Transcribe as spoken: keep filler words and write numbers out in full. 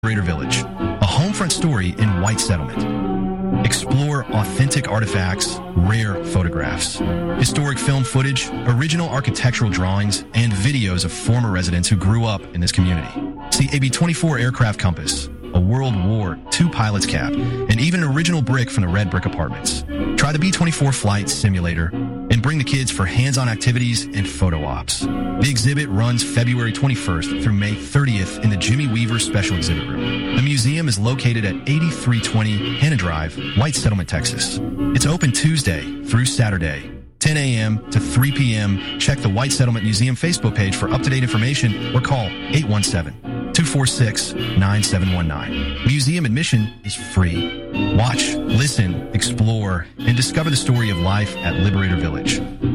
Liberator Village, a homefront story in White Settlement. Explore authentic artifacts, rare photographs, historic film footage, original architectural drawings, and videos of former residents who grew up in this community. See a B twenty-four aircraft compass, a World War Two pilot's cap, and even an original brick from the Red Brick Apartments. Try the B twenty-four flight simulator and bring the kids for hands-on activities and photo ops. The exhibit runs February twenty-first through May thirtieth in the Jimmy Weaver Special Exhibit Room. The museum is located at eighty-three twenty Hannah Drive, White Settlement, Texas. It's open Tuesday through Saturday, ten a.m. to three p.m. Check the White Settlement Museum Facebook page for up-to-date information or call eight one seven, two four six, nine seven one nine. Museum admission is free. Watch, listen, explore, and discover the story of life at Liberator Village.